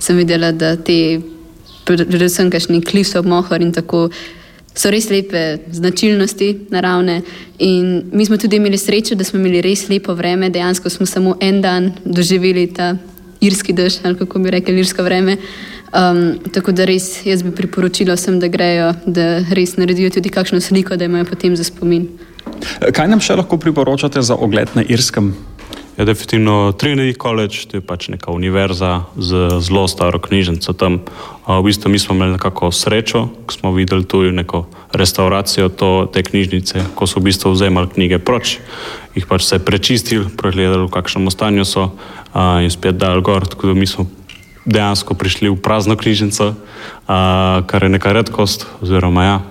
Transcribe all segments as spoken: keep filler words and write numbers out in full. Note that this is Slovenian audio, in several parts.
sem videla, da te, predvsem kakšni Cliffs of Moher in tako, so res lepe značilnosti naravne in mi smo tudi imeli srečo, da smo imeli res lepo vreme, dejansko smo samo en dan doživeli ta irski dež, ali kako bi rekli, irsko vreme. Um, tako da res jaz bi priporočila vsem, da grejo, da res naredijo tudi kakšno sliko, da imajo potem za spomin. Kaj nam še lahko priporočate za ogled na Irskem? Je definitivno Trinity College, to je pač neka univerza z zelo staro knjižnico tam. V bistvu mi smo imeli nekako srečo, ko smo videli tu neko restauracijo to, te knjižnice, ko so v bistvu vzemali knjige proč, jih pač se prečistili, pregledali, v kakšnem stanju so a, in spet dali gor, tako da mi smo dejansko prišli v prazno knjižnico, a, kar je neka redkost, oziroma ja.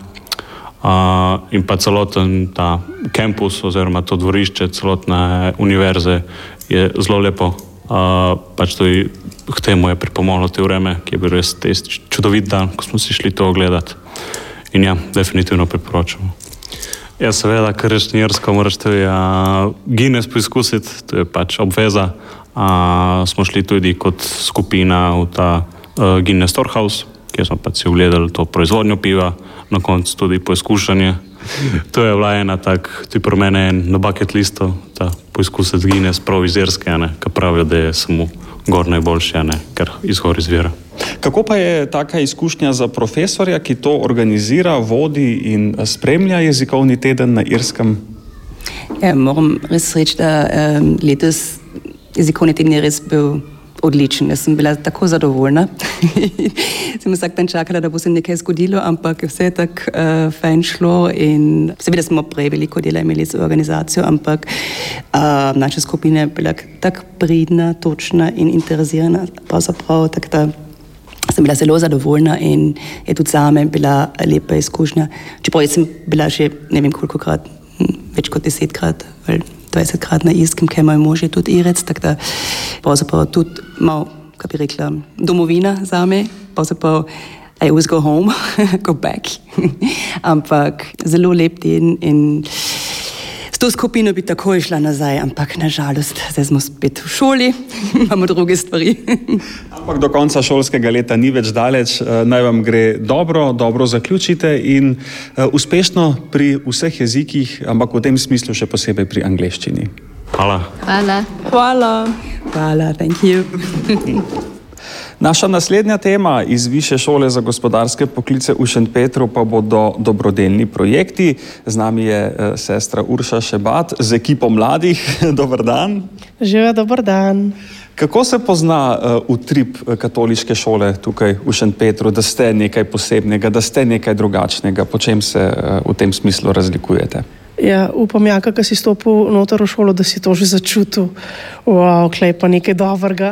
Uh, in pa celoten ta kampus oziroma to dvorišče celotne univerze je zelo lepo. Uh, pač tudi k temu je pripomoglo te vreme, ki je bil res čudovit dan, ko smo si šli to ogledati. In ja, definitivno priporočamo. Ja, seveda, ker rečeš irsko, moraš tudi uh, Guinness poizkusiti, to je pač obveza. Uh, smo šli tudi kot skupina v ta uh, Guinness Storehouse, kjer smo pa si ogledali to proizvodnjo piva, na koncu tudi poizkušanje. To je bila ena tak, tudi pri mene na bucket listu, ta poizkusiti Guinness prav iz Irske, ki pravijo, da je samo gor najboljši, ker izgor izvira. Kako pa je taka izkušnja za profesorja, ki to organizira, vodi in spremlja jezikovni teden na Irskem? Ja, moram res reči, da um, letos jezikovni teden je res bil odličen. Jaz sem bila tako zadovoljna. Sem vsak dan čakala, da bo se nekaj zgodilo, ampak vse je tako uh, fajn šlo in seveda smo prej veliko dela imeli z organizacijo, ampak uh, naša skupina je bila tako pridna, točna in interesirana, pravzaprav tako da sem bila zelo zadovoljna in je tudi zame bila lepa izkušnja. Čeprav jaz sem bila že ne vem kolikokrat, več kot desetkrat, dvajsetkrat na Irskem, ker moj mož je tudi Irec, tako da pravzaprav tudi malo, kaj bi rekla, domovina zame, pravzaprav I always go home, go back. Ampak zelo lep teden in s to skupino bi takoj šla nazaj, ampak nažalost, zdaj smo spet v šoli, imamo druge stvari. Ampak do konca šolskega leta ni več daleč, naj vam gre dobro, dobro zaključite in uspešno pri vseh jezikih, ampak v tem smislu še posebej pri angleščini. Hvala. Hvala. Hvala. Hvala, thank you. Naša naslednja tema iz Višje šole za gospodarske poklice v Šentpetru pa bodo dobrodelni projekti. Z nami je uh, sestra Urša Šebat z ekipo mladih. Dober dan. Živijo, dober dan. Kako se pozna uh, utrip katoliške šole tukaj v Šentpetru, da ste nekaj posebnega, da ste nekaj drugačnega? Po čem se uh, v tem smislu razlikujete? Ja, upam, Jaka, ko si stopil noter v šolo, da si to že začutil. Wow, klej pa nekaj dobrega.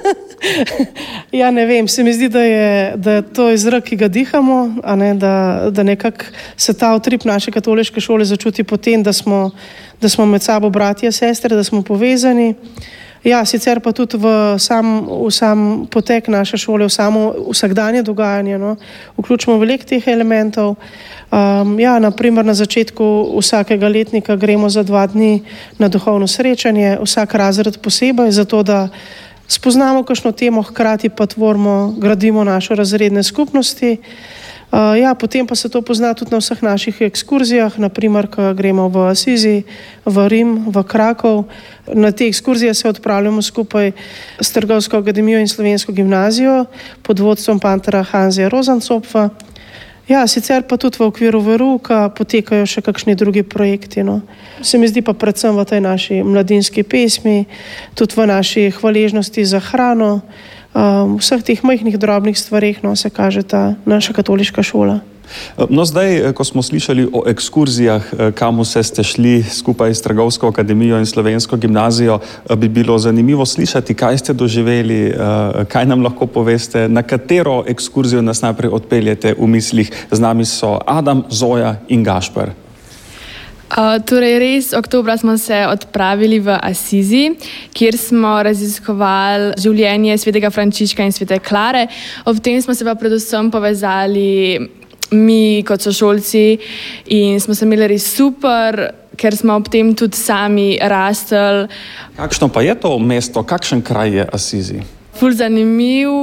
Ja, ne vem, se mi zdi, da je, da je to izrak, ki ga dihamo, a ne, da, da nekako se ta utrip naše katoliške šole začuti potem, da smo, da smo med sabo bratje, sestre, da smo povezani. Ja, sicer pa tudi v sam, v sam potek naše šole, v samo vsakdanje dogajanje, no, vključimo veliko teh elementov. Um, ja, naprimer na začetku vsakega letnika gremo za dva dni na duhovno srečanje, vsak razred posebej, zato da spoznamo kakšno temo, hkrati pa tvorimo, gradimo našo razredne skupnosti. Uh, ja, potem pa se to pozna tudi na vseh naših ekskurzijah, naprimer, ko gremo v Asizi, v Rim, v Krakov. Na te ekskurzije se odpravljamo skupaj s Trgovsko akademijo in Slovensko gimnazijo pod vodstvom pantera Hanzija Rozencopfa. Ja, sicer pa tudi v okviru verouka potekajo še kakšni drugi projekti. No. Se mi zdi pa predvsem v tej naši mladinski pesmi, tudi v naši hvaležnosti za hrano, v vseh teh majhnih drobnih stvareh, no, se kaže ta naša katoliška šola. No, zdaj, ko smo slišali o ekskurzijah, kam vse ste šli skupaj s Trgovsko akademijo in Slovensko gimnazijo, bi bilo zanimivo slišati, kaj ste doživeli, kaj nam lahko poveste, na katero ekskurzijo nas najprej odpeljete v mislih. Z nami so Adam, Zoja in Gašper. Uh, torej res, oktobra smo se odpravili v Asizi, kjer smo raziskovali življenje svetega Frančiška in svete Klare. Ob tem smo se pa predvsem povezali mi kot sošolci in smo se imeli res super, ker smo ob tem tudi sami rastli. Kakšno pa je to mesto, kakšen kraj je Asizi? Ful zanimiv,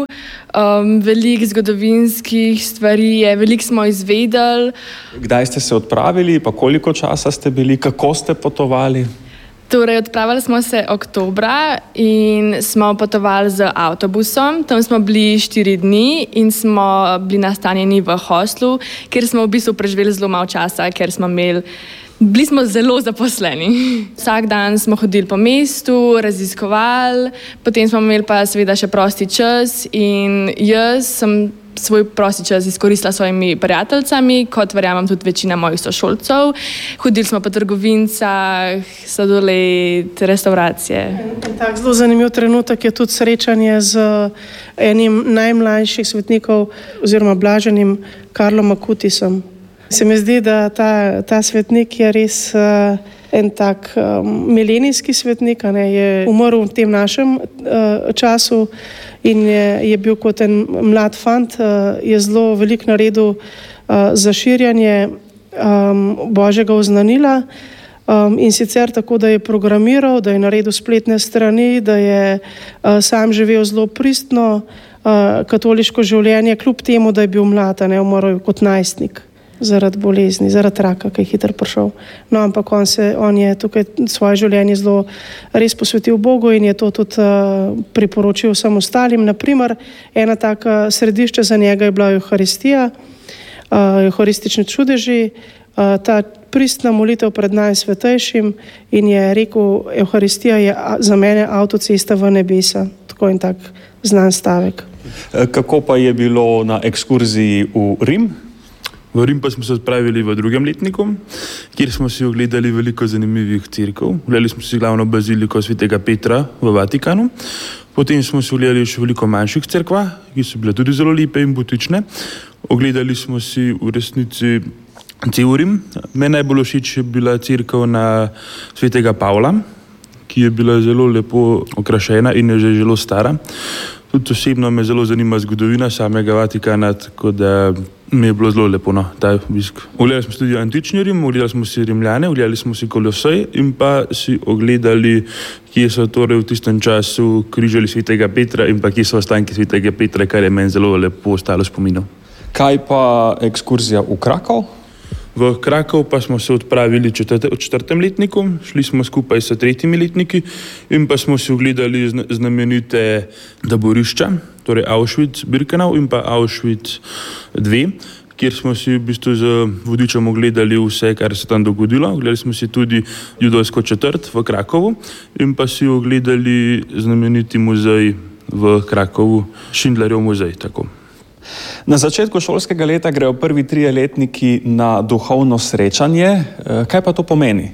Um, veliko zgodovinskih stvari je, veliko smo izvedeli. Kdaj ste se odpravili, pa koliko časa ste bili, kako ste potovali? Torej, odpravili smo se oktobra in smo potovali z avtobusom. Tam smo bili štiri dni in smo bili nastanjeni v hostlu, kjer smo v bistvu preživeli zelo malo časa, ker smo imeli, bili smo zelo zaposleni. Vsak dan smo hodili po mestu, raziskovali, potem smo imeli pa seveda še prosti čas in jaz sem svoj prosti čas izkoristila s svojimi prijateljicami, kot verjamem tudi večina mojih sošolcev. Hodili smo po trgovincah, sladoled, restauracije. En tak zelo zanimiv trenutek je tudi srečanje z enim najmlajših svetnikov oziroma blaženim Karlom Akutisom. Se mi zdi, da ta, ta svetnik je res uh, en tak um, milenijski svetnik, ne, je umrl v tem našem uh, času in je, je bil kot en mlad fant, uh, je zelo veliko naredil uh, za širjanje um, Božjega oznanila um, in sicer tako, da je programiral, da je naredil spletne strani, da je uh, sam živel zelo pristno uh, katoliško življenje, kljub temu, da je bil mlad, ne, umrl kot najstnik zaradi bolezni, zaradi raka, ki je hitro prišel. No, ampak on, se, on je tukaj svoje življenje zelo res posvetil Bogu in je to tudi uh, priporočil vsem ostalim. Naprimer, ena taka središče za njega je bila Euharistija, uh, euharistični čudeži, uh, ta pristna molitev pred Najsvetejšim in je rekel, Euharistija je za mene avtocesta v nebesa. Tako in tak znan stavek. Kako pa je bilo na ekskurziji v Rim? V Rim pa smo se odpravili v drugem letniku, kjer smo si ogledali veliko zanimivih cerkev. Ogledali smo si glavno baziliko svetega Petra v Vatikanu, potem smo si ogledali še veliko manjših cerkva, ki so bile tudi zelo lepe in butične. Ogledali smo si v resnici cel Rim. Meni najbolj všeč je bila cerkev na svetega Pavla, ki je bila zelo lepo okrašena in je že zelo stara. Tudi osebno me zelo zanima zgodovina samega Vatikana, tako da mi je bilo zelo lepo, no, ta obisk. Ogledali smo tudi antični Rim, ogledali smo si Rimljane, ogledali smo si Kolosej in pa si ogledali, kje so torej v tistem času križali svetega Petra in pa kje so ostanki svetega Petra, kar je meni zelo lepo ostalo spominov. Kaj pa ekskurzija v Krakov? V Krakov pa smo se odpravili četrte, v četrtem letniku, šli smo skupaj s tretjimi letniki in pa smo si ogledali znamenite taborišča, torej Auschwitz-Birkenau in pa Auschwitz dva, kjer smo si v bistvu z vodičem ogledali vse, kar se tam dogodilo. Ogledali smo si tudi judovsko četrt v Krakovu in pa si ogledali znameniti muzej v Krakovu, Schindlerjev muzej, tako. Na začetku šolskega leta grejo prvi trije letniki na duhovno srečanje. Kaj pa to pomeni?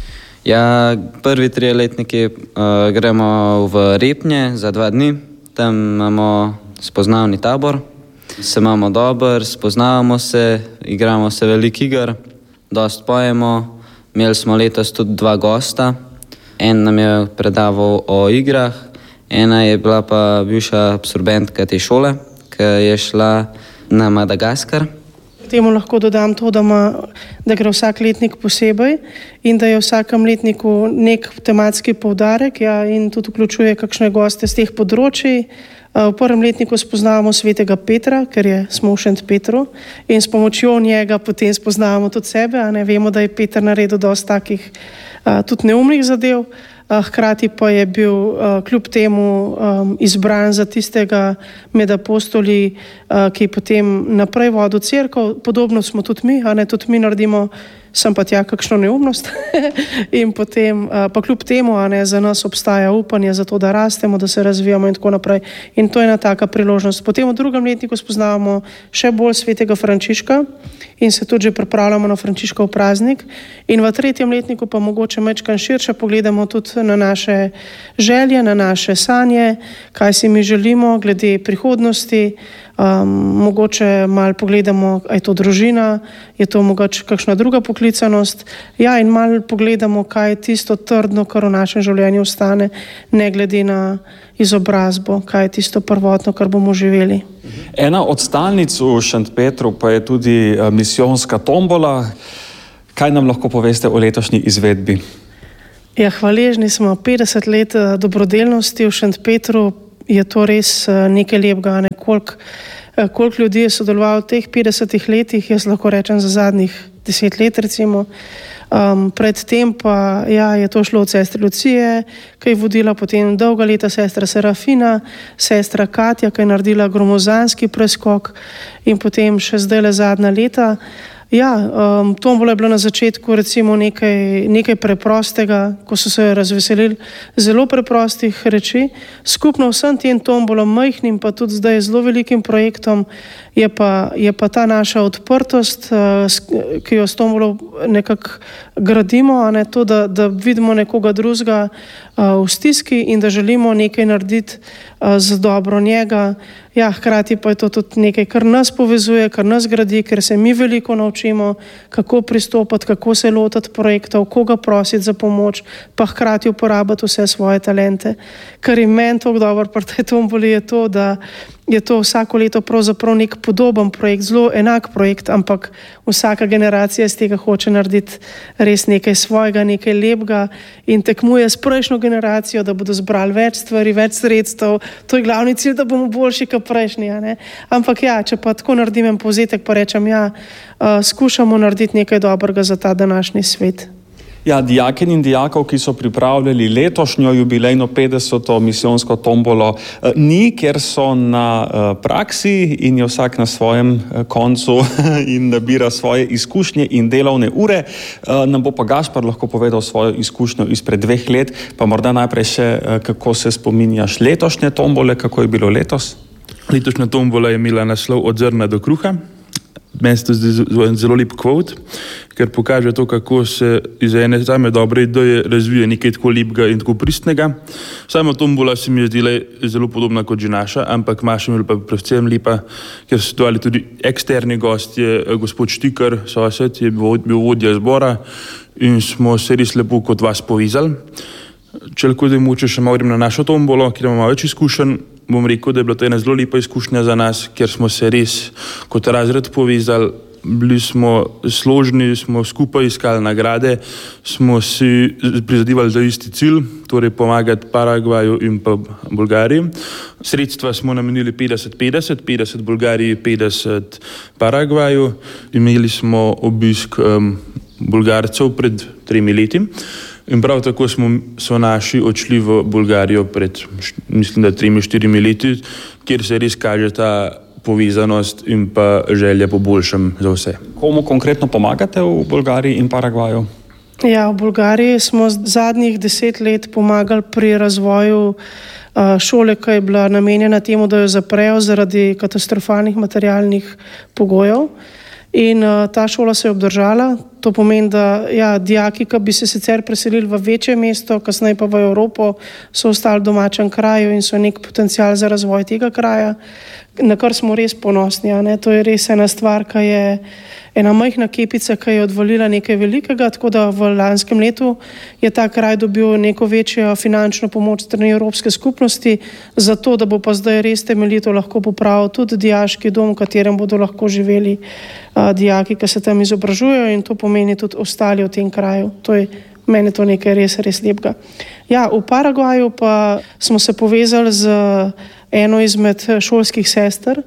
Ja, prvi trije letniki uh, gremo v Repnje za dva dni. Tam imamo spoznavni tabor. Se imamo dobro, spoznavamo se, igramo se veliko iger, dost pojemo. Imeli smo letos tudi dva gosta. En nam je predaval o igrah, ena je bila pa bivša absolventka te šole, ki je šla na Madagaskar. Temu lahko dodam to, da, ima, da gre vsak letnik posebej in da je v vsakem letniku nek tematski poudarek, ja, in tudi vključuje kakšne goste z teh področij. V prvem letniku spoznavamo svetega Petra, ker je smo v Šentpetru in s pomočjo njega potem spoznavamo tudi sebe, a ne vemo, da je Peter naredil dosti takih a, tudi neumnih zadev. Hkrati pa je bil uh, kljub temu um, izbran za tistega med apostoli, uh, ki je potem naprej vodil cerkev. Podobno smo tudi mi, a ne, tudi mi naredimo sem pa tja kakšno neumnost in potem uh, pa kljub temu, a ne, za nas obstaja upanje za to, da rastemo, da se razvijamo in tako naprej. In to je ena taka priložnost. Potem v drugem letniku spoznavamo še bolj svetega Frančiška in se tudi že pripravljamo na Frančiškov praznik. In v tretjem letniku pa mogoče mečkan širše pogledamo tudi na naše želje, na naše sanje, kaj si mi želimo glede prihodnosti. Um, mogoče malo pogledamo, a je to družina, je to mogoče kakšna druga poklicanost. Ja, in malo pogledamo, kaj je tisto trdno, kar v našem življenju ostane, ne glede na izobrazbo, kaj je tisto prvotno, kar bomo živeli. Ena od stalnic v Šentpetru pa je tudi misijonska tombola. Kaj nam lahko poveste o letošnji izvedbi? Ja, hvaležni smo petdeset let dobrodelnosti v Šentpetru. Je to res nekaj lepega, ne? koliko, koliko ljudi je sodelovalo v teh petdesetih letih, jaz lahko rečem za zadnjih deset let recimo. Um, predtem pa ja, je to šlo od sestre Lucije, ki je vodila potem dolga leta sestra Serafina, sestra Katja, ki je naredila gromozanski preskok in potem še zdaj le zadnja leta. Ja, um, tombola je bila na začetku recimo nekaj, nekaj preprostega, ko so se razveselili zelo preprostih reči. Skupno vsem tem tombolom majhnim, pa tudi zdaj zelo velikim projektom, je pa, je pa ta naša odprtost, uh, ki jo s tombolo nekako gradimo, a ne to, da, da vidimo nekoga drugega uh, v stiski in da želimo nekaj narediti uh, za dobro njega. Ja, hkrati pa je to tudi nekaj, kar nas povezuje, kar nas gradi, ker se mi veliko naučimo, kako pristopati, kako se lotiti projektov, koga prositi za pomoč, pa hkrati uporabiti vse svoje talente. Kar je meni tako dobro pri tej tomboli je to, da je to vsako leto pravzaprav nek podoben projekt, zelo enak projekt, ampak vsaka generacija iz tega hoče narediti res nekaj svojega, nekaj lepega in tekmuje s prejšnjo generacijo, da bodo zbrali več stvari, več sredstev. To je glavni cilj, da bomo boljši kot prejšnji. Ne? Ampak ja, če pa tako naredim en povzetek, pa rečem, ja, uh, skušamo narediti nekaj dobrega za ta današnji svet. Ja, dijakinj in dijakov, ki so pripravljali letošnjo jubilejno petdeseto misijonsko tombolo, ni, ker so na praksi in je vsak na svojem koncu in nabira svoje izkušnje in delovne ure. Nam bo pa Gašpar lahko povedal svojo izkušnjo izpred dveh let, pa morda najprej še, kako se spominjaš letošnje tombole, kako je bilo letos? Letošnja tombola je imela naslov Od zrna do kruha. Meni se to zdi zelo lep kvot, ker pokaže to, kako se iz ene same dobre ideje razvije nekaj tako lepega in tako pristnega. Sama tombola se mi je zdela zelo podobna kot že naša, ampak Maša mi je pa predvsem lepa, ker so dali tudi eksterni gostje, gospod Štikar, sosed, je bil vodja zbora in smo se res lepo kot vas povezali. Če lahko zdaj moče še malo grem na našo tombolo, kjer imamo več izkušenj, bom rekel, da je bila to ena zelo lepa izkušnja za nas, ker smo se res kot razred povezali, bili smo složni, smo skupaj iskali nagrade, smo si prizadevali za isti cilj, torej pomagati Paragvaju in pa Bolgariji. Sredstva smo namenili petdeset petdeset, petdeset Bolgariji, petdeset Paragvaju. Imeli smo obisk um, Bolgarcev pred tremi leti. In prav tako smo, so naši odšli v Bolgarijo pred, mislim, da tremi, štirimi leti, kjer se res kaže ta povezanost in pa želja po boljšem za vse. Komu konkretno pomagate v Bolgariji in Paragvaju? Ja, v Bolgariji smo zadnjih deset let pomagali pri razvoju šole, ki je bila namenjena temu, da jo zaprejo zaradi katastrofalnih materialnih pogojev. In uh, ta šola se je obdržala. To pomeni, da ja, dijaki, ki bi se sicer preselili v večje mesto, kasneje pa v Evropo, so ostali v domačem kraju in so nek potencial za razvoj tega kraja, na kar smo res ponosni. Ne? To je res ena stvar, ki je ena majhna kepica, ki je odvalila nekaj velikega, tako da v lanskem letu je ta kraj dobil neko večjo finančno pomoč strani Evropske skupnosti, zato da bo pa zdaj res temeljito lahko popravil tudi dijaški dom, v katerem bodo lahko živeli uh, dijaki, ki se tam izobražujejo in to pomeni tudi ostali v tem kraju. To je meni to nekaj res, res lepega. Ja, v Paragvaju pa smo se povezali z eno izmed šolskih sester,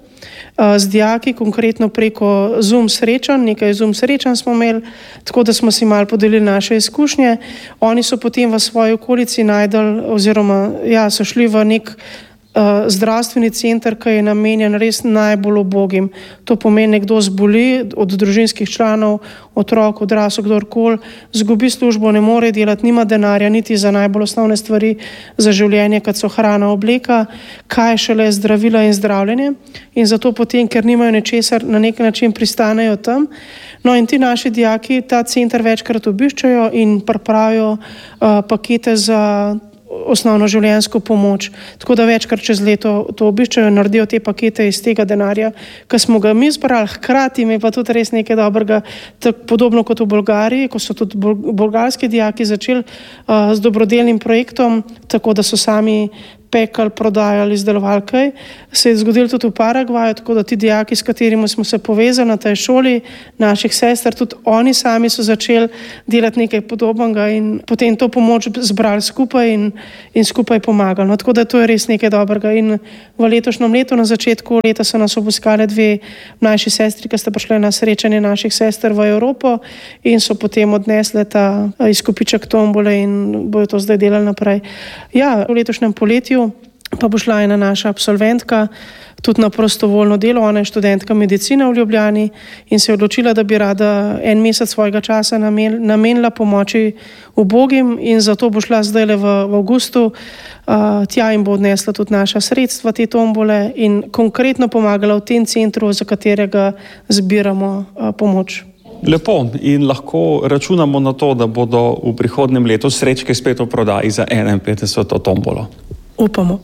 z dijaki, konkretno preko Zoom srečanj, nekaj Zoom srečanj smo imeli, tako da smo si malo podelili naše izkušnje. Oni so potem v svoji okolici najdel, oziroma ja, so šli v nek Uh, zdravstveni center, ki je namenjen res najbolj ubogim. To pomeni, nekdo zboli od družinskih članov, otrok, odrasel, kdorkoli, zgubi službo, ne more delati, nima denarja niti za najbolj osnovne stvari za življenje, kot so hrana, obleka, kaj šele zdravila in zdravljenje. In zato potem, ker nimajo nečesar, na nek način pristanejo tam. No in ti naši dijaki ta center večkrat obiščajo in pripravijo uh, pakete za osnovno življenjsko pomoč. Tako da večkrat čez leto to obiščajo, naredijo te pakete iz tega denarja, ki smo ga mi zbrali, hkrati mi pa tudi res nekaj dobrega, tako podobno kot v Bolgariji, ko so tudi bolgarski dijaki začeli uh, z dobrodelnim projektom, tako da so sami pekali, prodajali, izdelovali kaj. Se je zgodilo tudi v Paragvaju, tako da ti dijaki, s katerimi smo se povezali na tej šoli, naših sester, tudi oni sami so začeli delati nekaj podobnega in potem to pomoč zbrali skupaj in, in skupaj pomagali. No, tako da to je res nekaj dobrega. In v letošnjem letu, na začetku leta, so nas obiskali dve mlajši sestri, ki sta prišli na srečanje naših sester v Evropo in so potem odnesli ta izkupiček tombole in bojo to zdaj delali naprej. Ja, v letošnjem poletju pa bo šla ena naša absolventka tudi na prostovoljno delo. Ona je študentka medicine v Ljubljani in se je odločila, da bi rada en mesec svojega časa namenila pomoči ubogim in zato bo šla zdaj v, v avgustu uh, tja in bo odnesla tudi naša sredstva, te tombole, in konkretno pomagala v tem centru, za katerega zbiramo uh, pomoč. Lepo, in lahko računamo na to, da bodo v prihodnjem letu srečke spet v prodaji za enainpetdeseto tombolo. Upamo.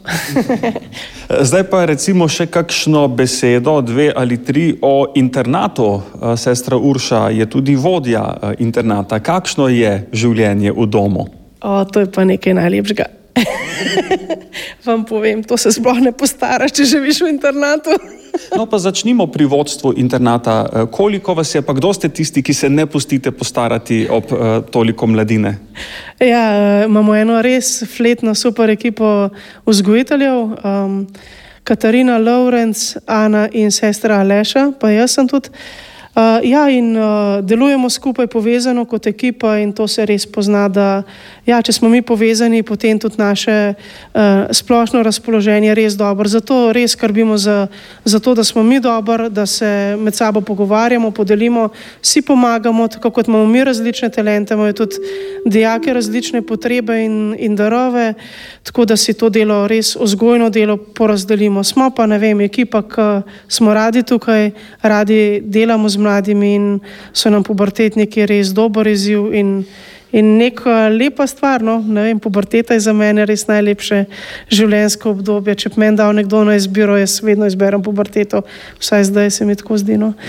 Zdaj pa recimo še kakšno besedo, dve ali tri o internatu. Sestra Urša je tudi vodja internata. Kakšno je življenje v domu? O, to je pa nekaj najlepšega. Vam povem, to se sploh ne postaraš, če živiš v internatu. No pa začnimo pri vodstvu internata. Koliko vas je, pa kdo ste tisti, ki se ne pustite postarati ob uh, toliko mladine? Ja, imamo eno res fletno super ekipo vzgojiteljev. Um, Katarina, Lovrenc, Ana in sestra Aleša, pa jaz sem tudi. Uh, ja, in uh, delujemo skupaj povezano kot ekipa in to se res pozna, da ja, če smo mi povezani, potem tudi naše uh, splošno razpoloženje je res dobro. Zato res skrbimo za, za to, da smo mi dobro, da se med sabo pogovarjamo, podelimo, si pomagamo, tako kot imamo mi različne talente, imajo tudi dijake različne potrebe in, in darove, tako da si to delo, res vzgojno delo porazdelimo. Smo pa, ne vem, ekipa, ki smo radi tukaj, radi delamo z mladimi in so nam pubertetniki res dober izziv in, in neka lepa stvar, no, ne vem, puberteta je za mene res najlepše življenjsko obdobje. Če bi meni dal nekdo na izbiro, jaz vedno izberem puberteto, vsaj zdaj se mi tako zdi, no.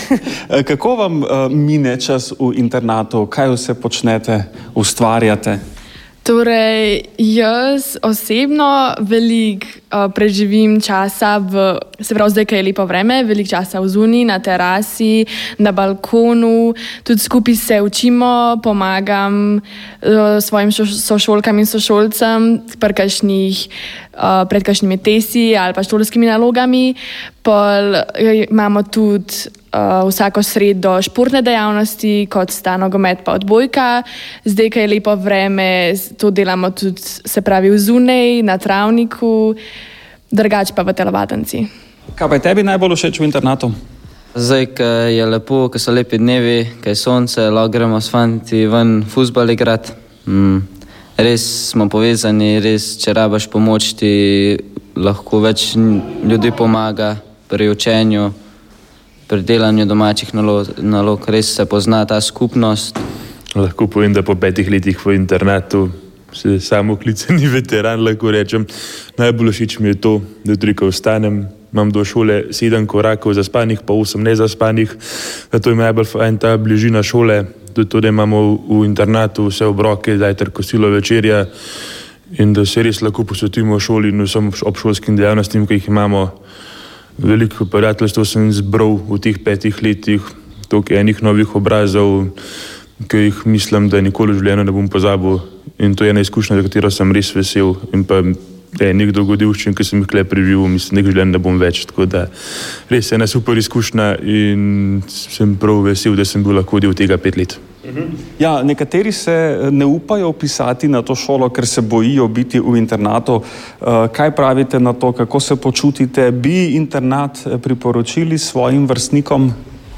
Kako vam uh, mine čas v internatu? Kaj vse počnete, ustvarjate? Torej, jaz osebno veliko uh, preživim časa v, se pravi zdaj, ko je lepo vreme, veliko časa v zuniji, na terasi, na balkonu, tudi skupaj se učimo, pomagam uh, svojim šo, sošolkam in sošolcem kakšnih, uh, pred kakšnimi tesi ali pa šolskimi nalogami. Pol imamo tudi Uh, vsako sredo športne dejavnosti, kot sta nogomet pa odbojka. Zdaj, ko je lepo vreme, to delamo tudi, se pravi, v zunej, na travniku, drugače pa v telovadnici. Kaj pa je tebi najbolj všeč v internatu? Zdaj, ko je lepo, ko so lepi dnevi, ko je sonce, lahko gremo s fanti ven fuzbal igrati. Mm. Res smo povezani, res, če rabaš pomoč, ti lahko več ljudi pomaga pri učenju, pri delanju domačih nalog, nalog, res se pozna ta skupnost. Lahko povem, da po petih letih v internatu se samoklicani veteran, lahko rečem. Najbolj všeč mi je to, da tudi ko vstanem, imam do šole sedem korakov zaspanih, pa osem nezaspanih. Zato je najbolj fajn ta bližina šole, tudi to, da imamo v internatu vse obroke, zajtrk, kosilo, večerja in da se res lahko posvetimo šoli in vsem obšolskim dejavnostim, ki jih imamo. Veliko prijateljstva sem zbral v teh petih letih, toliko enih novih obrazov, ki jih mislim, da nikoli v življenju ne bom pozabil. In to je ena izkušnja, za katero sem res vesel. In pa enih dogodivščin, ki sem jih tukaj preživel, mislim, nekaj življenja ne bom več. Tako da res je ena super izkušnja in sem prav vesel, da sem bil lahko del tega pet let. Ja, nekateri se ne upajo vpisati na to šolo, ker se bojijo biti v internatu. Kaj pravite na to, kako se počutite? Bi internat priporočili svojim vrstnikom?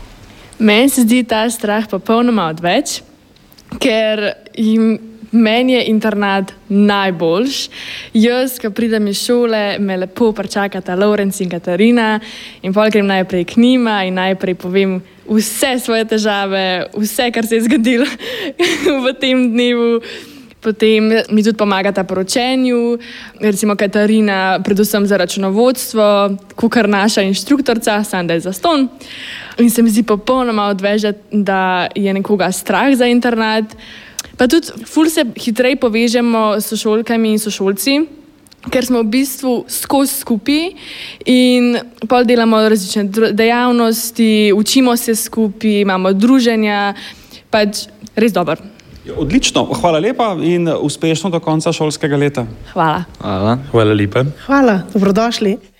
Meni se zdi ta strah popolnoma odveč, ker jim meni je internat najboljš. Jaz, ko pridem iz šole, me lepo pričakata Lovrenc in Katarina in pol grem najprej k njima in najprej povem vse svoje težave, vse, kar se je zgodilo v tem dnevu. Potem mi tudi pomagata pri učenju, recimo Katarina, predvsem za računovodstvo, kakor naša inštruktorca, samo da je zastonj. In se mi zdi popolnoma odveč, da je nekoga strah za internat. Pa tudi ful se hitreje povežemo s sošolkami in sošolci, ker smo v bistvu skozi skupaj in pol delamo različne dejavnosti, učimo se skupaj, imamo druženja, pač res dobro. Odlično, hvala lepa in uspešno do konca šolskega leta. Hvala. Hvala. Hvala lepa. Hvala, dobrodošli.